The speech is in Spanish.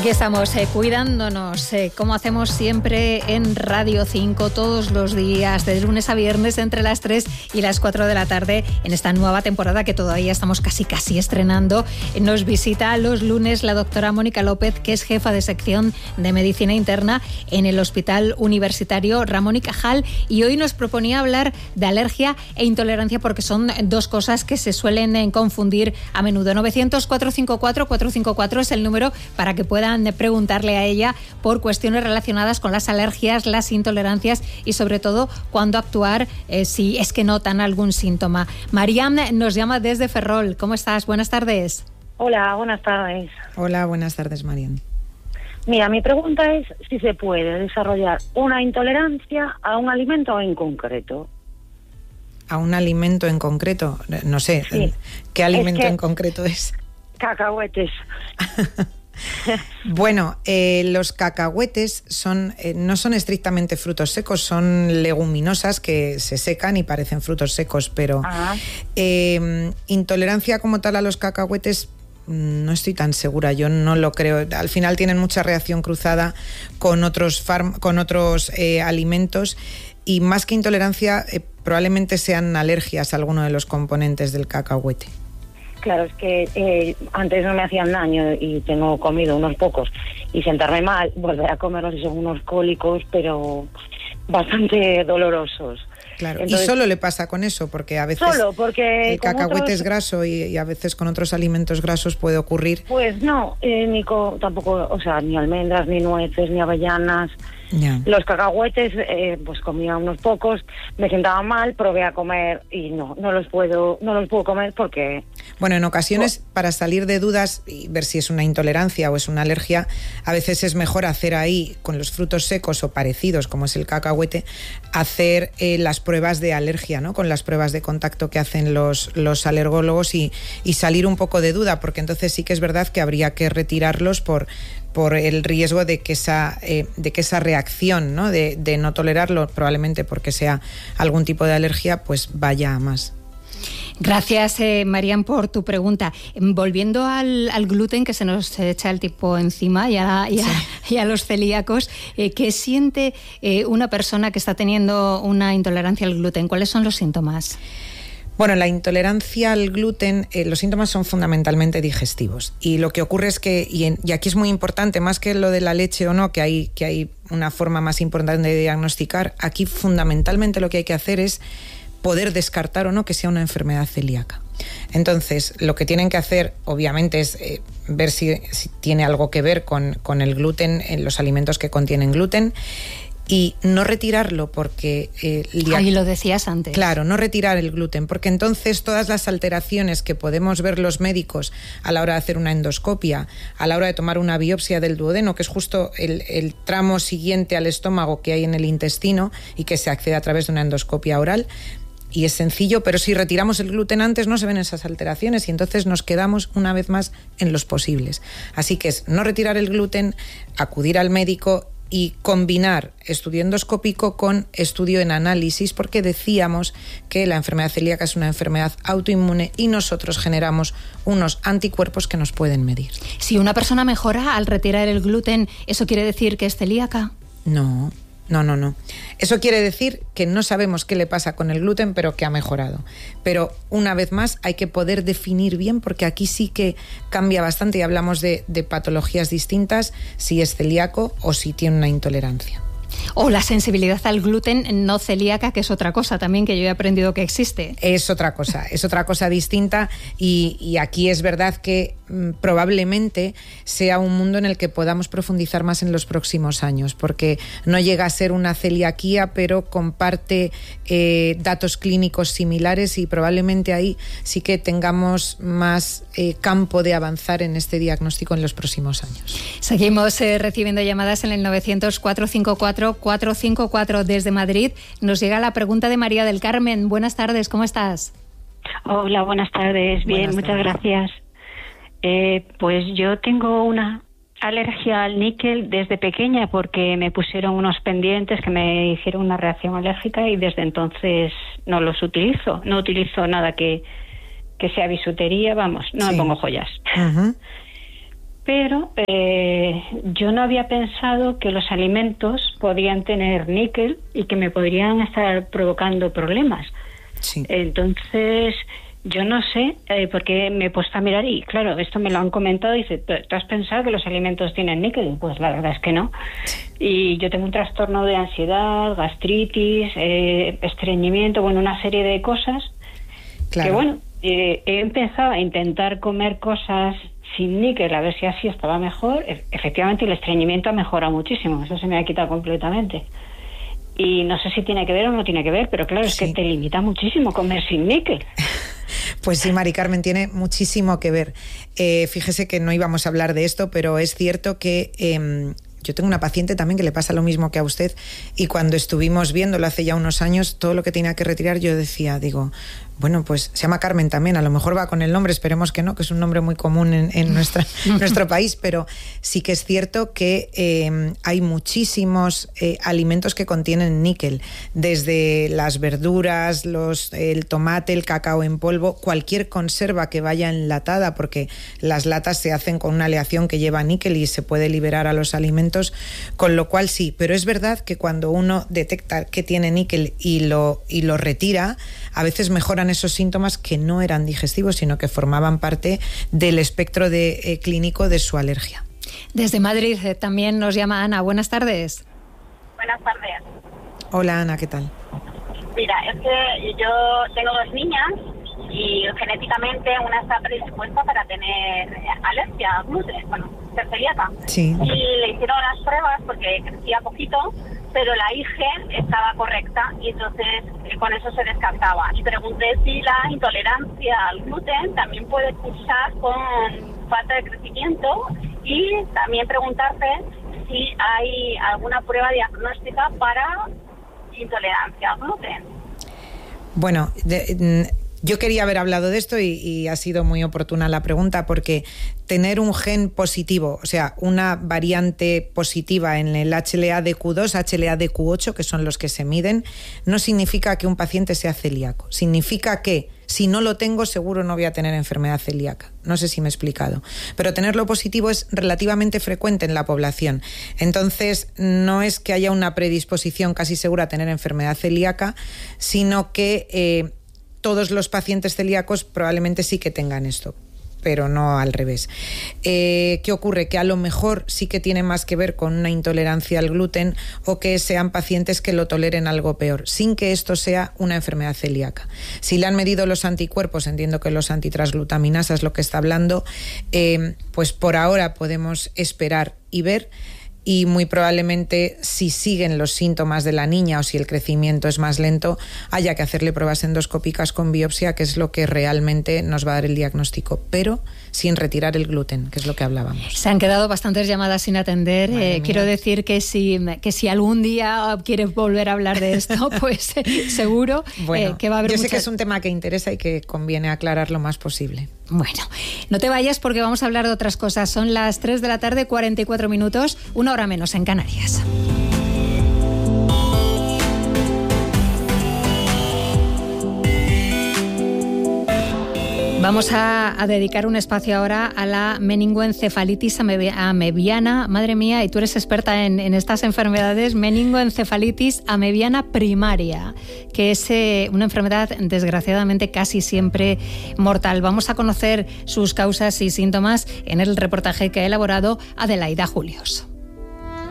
Aquí estamos cuidándonos, como hacemos siempre en Radio 5, todos los días, de lunes a viernes, entre las 3 y las 4 de la tarde, en esta nueva temporada que todavía estamos casi estrenando. Nos visita los lunes la doctora Mónica López, que es jefa de sección de Medicina Interna en el Hospital Universitario Ramón y Cajal, y hoy nos proponía hablar de alergia e intolerancia, porque son dos cosas que se suelen confundir a menudo. 900-454-454 es el número para que puedan preguntarle a ella por cuestiones relacionadas con las alergias, las intolerancias y sobre todo cuándo actuar si es que notan algún síntoma. Mariam nos llama desde Ferrol. ¿Cómo estás? Buenas tardes. Hola, buenas tardes. Hola, buenas tardes, Mariam. Mira, mi pregunta es si se puede desarrollar una intolerancia a un alimento en concreto. ¿A un alimento en concreto? No sé, sí. ¿Qué alimento en concreto es? Cacahuetes. Bueno, los cacahuetes no son estrictamente frutos secos, son leguminosas que se secan y parecen frutos secos, pero intolerancia como tal a los cacahuetes no estoy tan segura, yo no lo creo. Al final tienen mucha reacción cruzada con otros alimentos, y más que intolerancia probablemente sean alergias a alguno de los componentes del cacahuete. Claro, es que antes no me hacían daño y tengo comido unos pocos y sentarme mal, volver a comerlos y son unos cólicos, pero bastante dolorosos. Claro, entonces, y solo le pasa con eso, porque a veces el cacahuete es graso y a veces con otros alimentos grasos puede ocurrir. Pues no, tampoco, o sea, ni almendras, ni nueces, ni avellanas. Ya. Los cacahuetes, pues comía unos pocos, me sentaba mal, probé a comer y no los puedo comer porque... Bueno, en ocasiones, para salir de dudas y ver si es una intolerancia o es una alergia, a veces es mejor hacer ahí, con los frutos secos o parecidos, como es el cacahuete, hacer las pruebas de alergia, ¿no? Con las pruebas de contacto que hacen los alergólogos y salir un poco de duda, porque entonces sí que es verdad que habría que retirarlos por el riesgo de que esa reacción, ¿no? de no tolerarlo, probablemente porque sea algún tipo de alergia, pues vaya a más. Gracias, Mariam, por tu pregunta. Volviendo al gluten, que se nos echa el tiempo encima, y a los celíacos, ¿qué siente una persona que está teniendo una intolerancia al gluten? ¿Cuáles son los síntomas? Bueno, la intolerancia al gluten, los síntomas son fundamentalmente digestivos. Y lo que ocurre es que, y aquí es muy importante, más que lo de la leche o no, que hay una forma más importante de diagnosticar, aquí fundamentalmente lo que hay que hacer es poder descartar o no que sea una enfermedad celíaca. Entonces, lo que tienen que hacer, obviamente, es ver si tiene algo que ver con el gluten en los alimentos que contienen gluten, y no retirarlo porque... Ahí lo decías antes. Claro, no retirar el gluten, porque entonces todas las alteraciones que podemos ver los médicos a la hora de hacer una endoscopia, a la hora de tomar una biopsia del duodeno, que es justo el tramo siguiente al estómago que hay en el intestino y que se accede a través de una endoscopia oral, y es sencillo, pero si retiramos el gluten antes no se ven esas alteraciones y entonces nos quedamos una vez más en los posibles. Así que es no retirar el gluten, acudir al médico y combinar estudio endoscópico con estudio en análisis, porque decíamos que la enfermedad celíaca es una enfermedad autoinmune y nosotros generamos unos anticuerpos que nos pueden medir. Si una persona mejora al retirar el gluten, ¿eso quiere decir que es celíaca? No. Eso quiere decir que no sabemos qué le pasa con el gluten, pero que ha mejorado. Pero una vez más hay que poder definir bien, porque aquí sí que cambia bastante y hablamos de patologías distintas, si es celíaco o si tiene una intolerancia. O la sensibilidad al gluten no celíaca, que es otra cosa también que yo he aprendido que existe. Es otra cosa distinta, y aquí es verdad que probablemente sea un mundo en el que podamos profundizar más en los próximos años, porque no llega a ser una celiaquía, pero comparte datos clínicos similares, y probablemente ahí sí que tengamos más campo de avanzar en este diagnóstico en los próximos años. Seguimos recibiendo llamadas en el 900-454-454 desde Madrid. Nos llega la pregunta de María del Carmen. Buenas tardes, ¿cómo estás? Hola, buenas tardes. Bien, muchas gracias. Pues yo tengo una alergia al níquel desde pequeña, porque me pusieron unos pendientes que me hicieron una reacción alérgica, y desde entonces no los utilizo. No utilizo nada que sea bisutería, vamos, no me pongo joyas. Uh-huh. pero yo no había pensado que los alimentos podían tener níquel y que me podrían estar provocando problemas. Sí. Entonces, yo no sé, porque me he puesto a mirar y, claro, esto me lo han comentado y dice, ¿tú has pensado que los alimentos tienen níquel? Pues la verdad es que no. Y yo tengo un trastorno de ansiedad, gastritis, estreñimiento, bueno, una serie de cosas. Claro. Que, bueno, he empezado a intentar comer cosas sin níquel, a ver si así estaba mejor. Efectivamente, el estreñimiento ha mejorado muchísimo, eso se me ha quitado completamente. Y no sé si tiene que ver o no tiene que ver, pero claro, es que te limita muchísimo comer sin níquel. Pues sí, Mari Carmen, tiene muchísimo que ver. Fíjese que no íbamos a hablar de esto, pero es cierto que yo tengo una paciente también que le pasa lo mismo que a usted, y cuando estuvimos viéndolo hace ya unos años, todo lo que tenía que retirar, yo decía, bueno, pues se llama Carmen también, a lo mejor va con el nombre, esperemos que no, que es un nombre muy común en nuestro país, pero sí que es cierto que hay muchísimos alimentos que contienen níquel, desde las verduras, el tomate, el cacao en polvo, cualquier conserva que vaya enlatada, porque las latas se hacen con una aleación que lleva níquel y se puede liberar a los alimentos, con lo cual sí, pero es verdad que cuando uno detecta que tiene níquel y lo retira, a veces mejoran esos síntomas que no eran digestivos, sino que formaban parte del espectro clínico de su alergia. Desde Madrid también nos llama Ana. Buenas tardes. Buenas tardes. Hola, Ana, ¿qué tal? Mira, es que yo tengo 2 niñas y genéticamente una está predispuesta para tener alergia a gluten, bueno, ser celíaca. Sí. Y le hicieron las pruebas porque crecía poquito, pero la IgE estaba correcta y entonces con eso se descartaba. Y pregunté si la intolerancia al gluten también puede cursar con falta de crecimiento, y también preguntarte si hay alguna prueba diagnóstica para intolerancia al gluten. Bueno, yo quería haber hablado de esto y ha sido muy oportuna la pregunta, porque tener un gen positivo, o sea, una variante positiva en el HLA-DQ2, HLA-DQ8, que son los que se miden, no significa que un paciente sea celíaco. Significa que si no lo tengo, seguro no voy a tener enfermedad celíaca. No sé si me he explicado. Pero tenerlo positivo es relativamente frecuente en la población. Entonces, no es que haya una predisposición casi segura a tener enfermedad celíaca, sino que todos los pacientes celíacos probablemente sí que tengan esto, pero no al revés. ¿Qué ocurre? Que a lo mejor sí que tiene más que ver con una intolerancia al gluten, o que sean pacientes que lo toleren algo peor, sin que esto sea una enfermedad celíaca. Si le han medido los anticuerpos, entiendo que los antitransglutaminasa es lo que está hablando, pues por ahora podemos esperar y ver. Y muy probablemente, si siguen los síntomas de la niña o si el crecimiento es más lento, haya que hacerle pruebas endoscópicas con biopsia, que es lo que realmente nos va a dar el diagnóstico, pero sin retirar el gluten, que es lo que hablábamos. Se han quedado bastantes llamadas sin atender. Quiero decir que si algún día quieres volver a hablar de esto, pues seguro que va a haber yo sé que es un tema que interesa y que conviene aclarar lo más posible. Bueno, no te vayas porque vamos a hablar de otras cosas. Son las 3 de la tarde, 44 minutos, 1 hora menos en Canarias. Vamos a dedicar un espacio ahora a la meningoencefalitis amebiana. Madre mía, y tú eres experta en estas enfermedades, meningoencefalitis amebiana primaria, que es una enfermedad desgraciadamente casi siempre mortal. Vamos a conocer sus causas y síntomas en el reportaje que ha elaborado Adelaida Julios.